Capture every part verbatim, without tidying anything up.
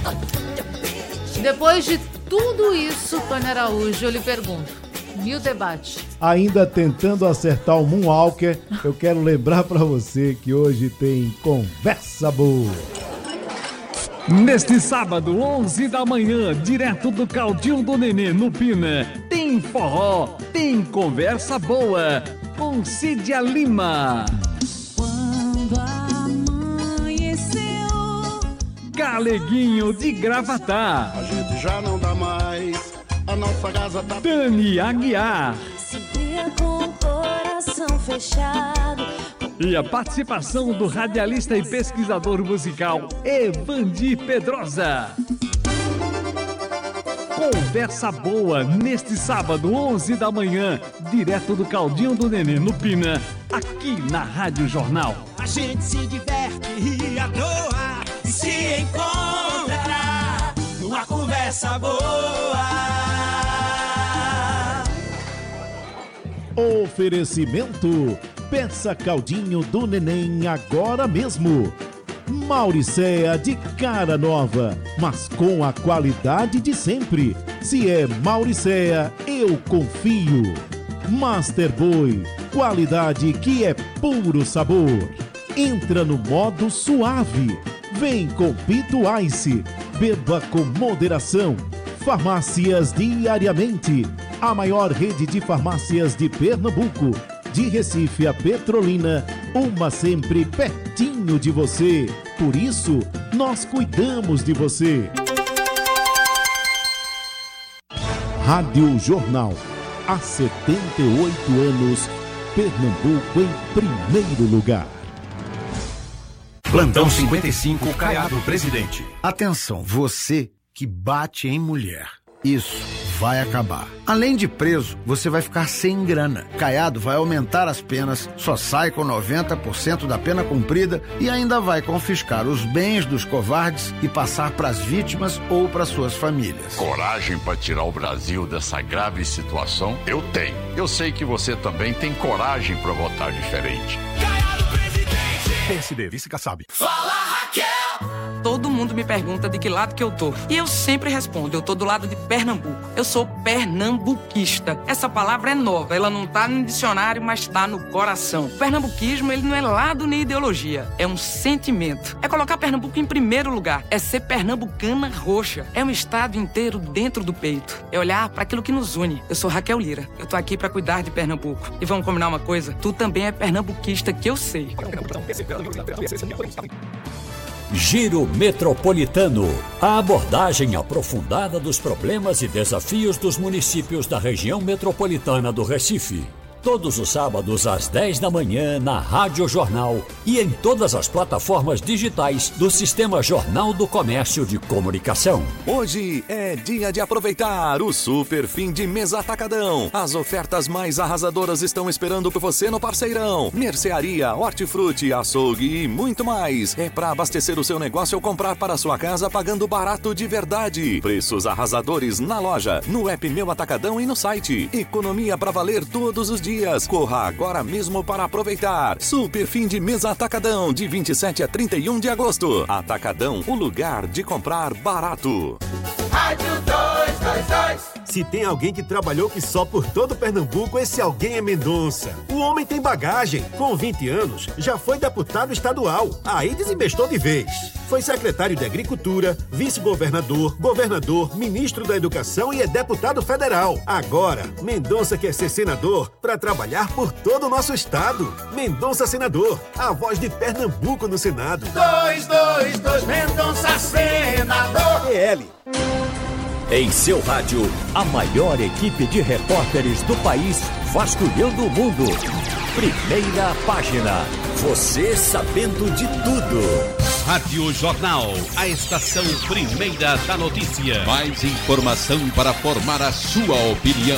Depois de tudo isso, Tony Araújo, eu lhe pergunto, e o debate? Ainda tentando acertar o Moonwalker, eu quero lembrar pra você que hoje tem Conversa Boa. Neste sábado, onze da manhã, direto do Caldinho do Nenê, no Pina, tem forró, tem Conversa Boa, com Cídia Lima. Quando amanheceu, Galeguinho de Gravatá. A gente já não dá mais, a nossa casa tá... Dani Aguiar. se via com o coração fechado. E a participação do radialista e pesquisador musical Evandi Pedrosa. Conversa Boa, neste sábado, onze da manhã, direto do Caldinho do Nenê, no Pina, aqui na Rádio Jornal. A gente se diverte e à toa e se encontra numa conversa boa. Oferecimento: peça Caldinho do Neném agora mesmo. Mauricéa de cara nova, mas com a qualidade de sempre. Se é Mauricéa, eu confio. Master Boy, qualidade que é puro sabor. Entra no modo suave. Vem com Pito Ice. Beba com moderação. Farmácias Diariamente, a maior rede de farmácias de Pernambuco. De Recife a Petrolina, uma sempre pertinho de você. Por isso, nós cuidamos de você. Rádio Jornal. Há setenta e oito anos, Pernambuco em primeiro lugar. Plantão cinquenta e cinco, Caiado, presidente. Atenção, você que bate em mulher. Isso vai acabar. Além de preso, você vai ficar sem grana. Caiado vai aumentar as penas, só sai com noventa por cento da pena cumprida e ainda vai confiscar os bens dos covardes e passar para as vítimas ou para suas famílias. Coragem para tirar o Brasil dessa grave situação? Eu tenho. Eu sei que você também tem coragem para votar diferente. Caiado, presidente! P S D, vice Kassab. Fala, Raquel! Todo mundo me pergunta de que lado que eu tô. E eu sempre respondo, eu tô do lado de Pernambuco. Eu sou pernambuquista. Essa palavra é nova, ela não tá no dicionário, mas tá no coração. O pernambuquismo, ele não é lado nem ideologia, é um sentimento. É colocar Pernambuco em primeiro lugar, é ser pernambucana roxa. É um estado inteiro dentro do peito. É olhar para aquilo que nos une. Eu sou Raquel Lira, eu tô aqui pra cuidar de Pernambuco. E vamos combinar uma coisa, tu também é pernambuquista, que eu sei. Giro Metropolitano. A abordagem aprofundada dos problemas e desafios dos municípios da região metropolitana do Recife. Todos os sábados às dez da manhã na Rádio Jornal e em todas as plataformas digitais do Sistema Jornal do Comércio de Comunicação. Hoje é dia de aproveitar o super fim de mês Atacadão. As ofertas mais arrasadoras estão esperando por você no Parceirão. Mercearia, hortifruti, açougue e muito mais. É para abastecer o seu negócio ou comprar para a sua casa pagando barato de verdade. Preços arrasadores na loja, no app Meu Atacadão e no site. Economia para valer todos os dias. Corra agora mesmo para aproveitar. Super fim de mês Atacadão, de vinte e sete a trinta e um de agosto. Atacadão, o lugar de comprar barato. Rádio dois dois dois. Se tem alguém que trabalhou que só por todo Pernambuco, esse alguém é Mendonça. O homem tem bagagem. Com vinte anos, já foi deputado estadual. Aí desinvestou de vez. Foi secretário de Agricultura, vice-governador, governador, ministro da Educação e é deputado federal. Agora, Mendonça quer ser senador para trabalhar por todo o nosso estado. Mendonça Senador, a voz de Pernambuco no Senado. dois dois dois, Mendonça Senador. P L. Em seu rádio, a maior equipe de repórteres do país vasculhando o mundo. Primeira página. Você sabendo de tudo. Rádio Jornal, a estação primeira da notícia. Mais informação para formar a sua opinião.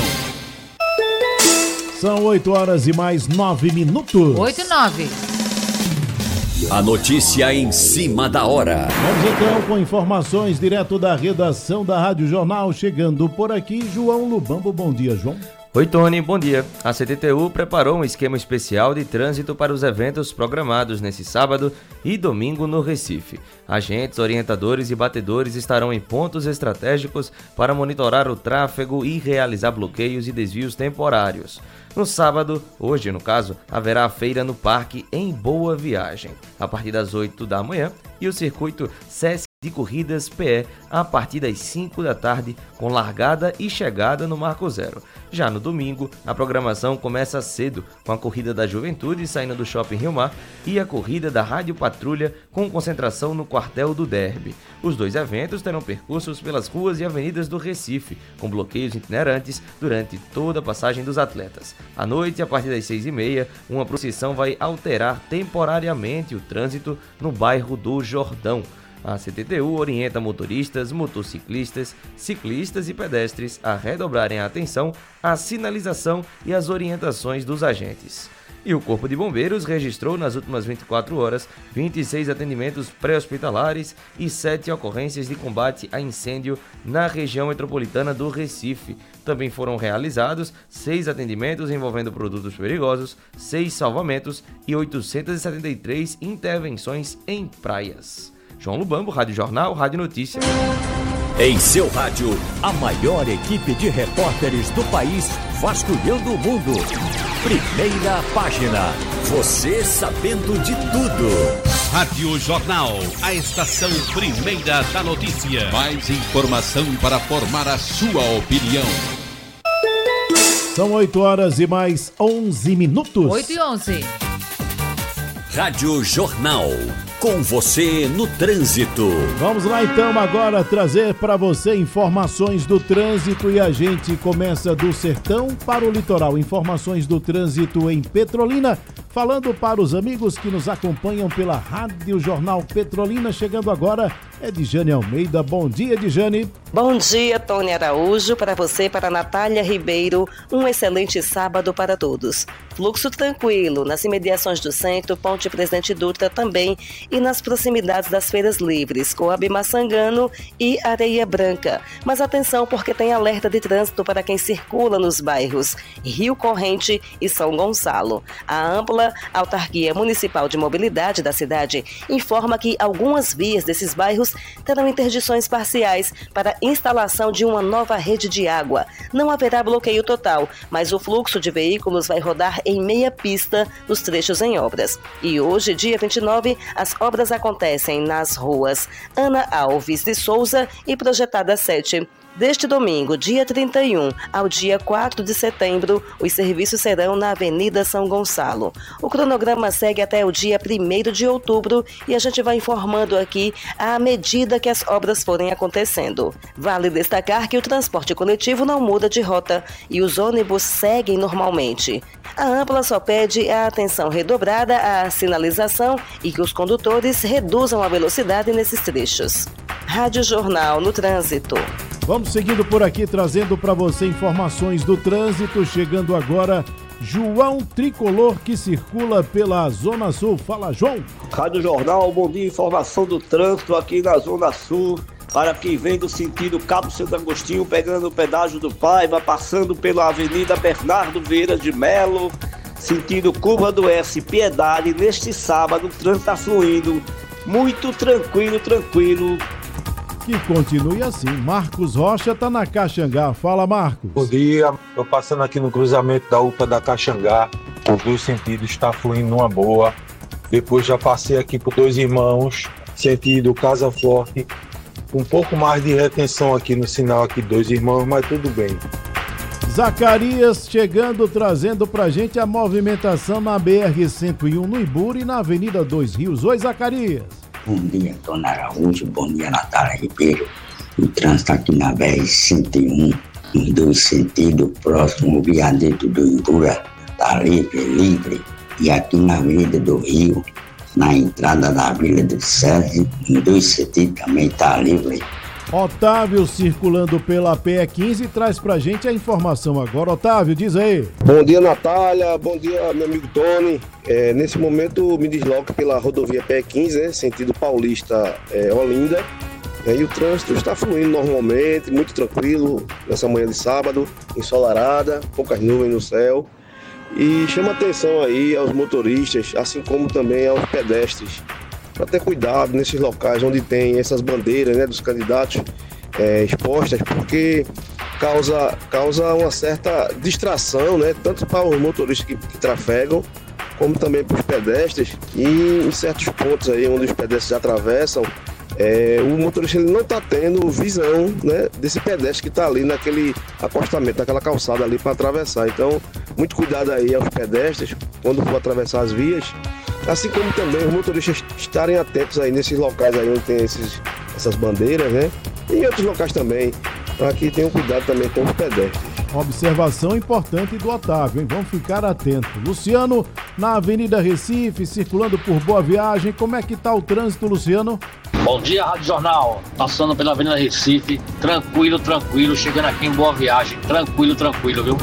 São oito horas e mais nove minutos. Oito e nove. A notícia em cima da hora. Vamos então com informações direto da redação da Rádio Jornal. Chegando por aqui, João Lubambo. Bom dia, João. Oi, Tony, bom dia. A C T T U preparou um esquema especial de trânsito para os eventos programados nesse sábado e domingo no Recife. Agentes, orientadores e batedores estarão em pontos estratégicos para monitorar o tráfego e realizar bloqueios e desvios temporários. No sábado, hoje no caso, haverá a feira no Parque em Boa Viagem, a partir das oito da manhã, e o circuito Sesc de Corridas P E a partir das cinco da tarde, com largada e chegada no Marco Zero. Já no domingo, a programação começa cedo, com a Corrida da Juventude saindo do Shopping Rio Mar e a Corrida da Rádio Patrulha, com concentração no quartel do Derby. Os dois eventos terão percursos pelas ruas e avenidas do Recife, com bloqueios itinerantes durante toda a passagem dos atletas. À noite, a partir das seis e meia, uma procissão vai alterar temporariamente o trânsito no bairro do Jordão. A C T T U orienta motoristas, motociclistas, ciclistas e pedestres a redobrarem a atenção à sinalização e às orientações dos agentes. E o Corpo de Bombeiros registrou nas últimas vinte e quatro horas vinte e seis atendimentos pré-hospitalares e sete ocorrências de combate a incêndio na região metropolitana do Recife. Também foram realizados seis atendimentos envolvendo produtos perigosos, seis salvamentos e oitocentas e setenta e três intervenções em praias. João Lubambo, Rádio Jornal, Rádio Notícia. Em seu rádio, a maior equipe de repórteres do país vasculhando o mundo. Primeira página. Você sabendo de tudo. Rádio Jornal, a estação primeira da notícia. Mais informação para formar a sua opinião. São oito horas e mais onze minutos. oito e onze. Rádio Jornal. Com você no trânsito. Vamos lá então agora trazer para você informações do trânsito e a gente começa do sertão para o litoral. Informações do trânsito em Petrolina. Falando para os amigos que nos acompanham pela Rádio Jornal Petrolina, chegando agora é Dijane Almeida. Bom dia, Dijane. Bom dia, Tony Araújo, para você e para Natália Ribeiro. Um excelente sábado para todos. Fluxo tranquilo nas imediações do centro, Ponte Presidente Dutra também e nas proximidades das feiras livres, Coab Maçangano e Areia Branca. Mas atenção porque tem alerta de trânsito para quem circula nos bairros Rio Corrente e São Gonçalo. A ampla Autarquia Municipal de Mobilidade da cidade informa que algumas vias desses bairros terão interdições parciais para instalação de uma nova rede de água. Não haverá bloqueio total, mas o fluxo de veículos vai rodar em meia pista nos trechos em obras. E hoje, dia vinte e nove, as obras acontecem nas ruas Ana Alves de Souza e Projetada sete. Deste domingo, dia trinta e um, ao dia quatro de setembro, os serviços serão na Avenida São Gonçalo. O cronograma segue até o dia primeiro de outubro e a gente vai informando aqui à medida que as obras forem acontecendo. Vale destacar que o transporte coletivo não muda de rota e os ônibus seguem normalmente. A Ampla só pede a atenção redobrada à sinalização e que os condutores reduzam a velocidade nesses trechos. Rádio Jornal no Trânsito. Vamos seguindo por aqui, trazendo para você informações do trânsito. Chegando agora, João Tricolor, que circula pela Zona Sul. Fala, João. Rádio Jornal, bom dia. Informação do trânsito aqui na Zona Sul. Para quem vem do sentido Cabo Santo Agostinho, pegando o pedágio do Paiva, passando pela Avenida Bernardo Vieira de Melo, sentido Curva do S, Piedade. Neste sábado, o trânsito está fluindo muito tranquilo, tranquilo. Que continue assim. Marcos Rocha está na Caxangá. Fala, Marcos. Bom dia. Estou passando aqui no cruzamento da U P A da Caxangá. Os dois sentidos está fluindo numa boa. Depois já passei aqui por Dois Irmãos, sentido Casa Forte. Um pouco mais de retenção aqui no sinal aqui Dois Irmãos, mas tudo bem. Zacarias chegando, trazendo pra gente a movimentação na B R cento e um no Ibura e na Avenida Dois Rios. Oi, Zacarias. Bom dia, Tony Araújo. Bom dia, Natália Ribeiro. O trânsito aqui na B R cento e um, nos dois sentidos, próximo ao viaduto do Ibura, tá livre, livre. E aqui na Avenida do Rio, na entrada da Vila do César, em dois sentidos também tá livre. Otávio circulando pela P E quinze traz pra gente a informação agora. Otávio, diz aí. Bom dia, Natália. Bom dia, meu amigo Tony. É, nesse momento me desloco pela rodovia P E quinze, né, sentido Paulista é, Olinda. E o trânsito está fluindo normalmente, muito tranquilo, nessa manhã de sábado, ensolarada, poucas nuvens no céu. E chama atenção aí aos motoristas, assim como também aos pedestres, para ter cuidado nesses locais onde tem essas bandeiras, né, dos candidatos é, expostas, porque causa, causa uma certa distração, né, tanto para os motoristas que, que trafegam, como também para os pedestres. E em certos pontos aí onde os pedestres atravessam, É, o motorista ele não está tendo visão, né, desse pedestre que está ali naquele acostamento, naquela calçada ali para atravessar. Então, muito cuidado aí aos pedestres quando for atravessar as vias, assim como também os motoristas estarem atentos aí nesses locais aí onde tem esses, essas bandeiras, né, e em outros locais também, para que tenham cuidado também com os pedestres. Observação importante do Otávio, hein? Vamos ficar atentos. Luciano, na Avenida Recife, circulando por Boa Viagem, como é que tá o trânsito, Luciano? Bom dia, Rádio Jornal. Passando pela Avenida Recife, tranquilo, tranquilo, chegando aqui em Boa Viagem, tranquilo, tranquilo, viu?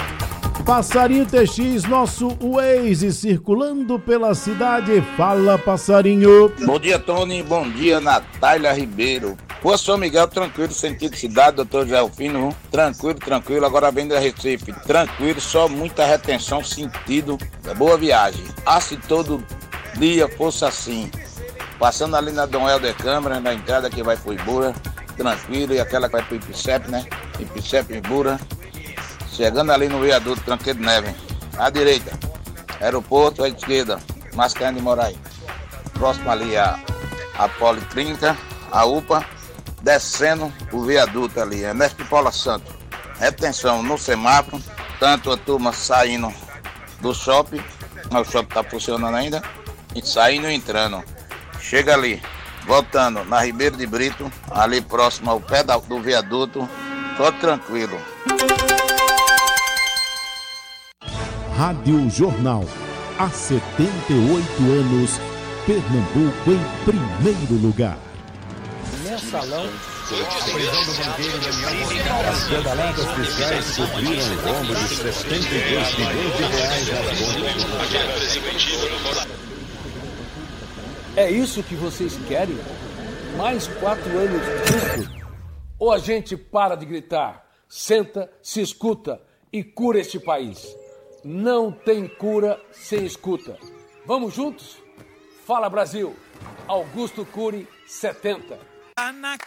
Passarinho T X, nosso Waze, circulando pela cidade. Fala, Passarinho. Bom dia, Tony. Bom dia, Natália Ribeiro. Rua São Miguel, tranquilo, sentido cidade, doutor José Alfino, tranquilo, tranquilo. Agora vem da Recife, tranquilo, só muita retenção, sentido, boa viagem. Ah, se todo dia fosse assim. Passando ali na Dom Helder Câmara, na entrada que vai pro Ibura, tranquilo, e aquela que vai pro Ipicep, né? Ipicep, Ibura. Chegando ali no viaduto Tranqueiro Neve, à direita, aeroporto, à esquerda, Mascarenhas de Moraes. Próximo ali a, a Policlínica, a U P A, descendo o viaduto ali, é Mestre Paula Santo. Retenção no semáforo, tanto a turma saindo do shopping, o shopping está funcionando ainda, e saindo e entrando. Chega ali, voltando na Ribeiro de Brito, ali próximo ao pé da, do viaduto, só tranquilo. Rádio Jornal, há setenta e oito anos, Pernambuco em primeiro lugar. Mensalão, a prisão do bandeiro Daniel. As pedaladas fiscais cobriram o rombo de setenta e dois bilhões de reais nas contas. É isso que vocês querem? Mais quatro anos disso? Ou a gente para de gritar, senta, se escuta e cura este país? Não tem cura sem escuta. Vamos juntos? Fala, Brasil! Augusto Cury, setenta. Tá na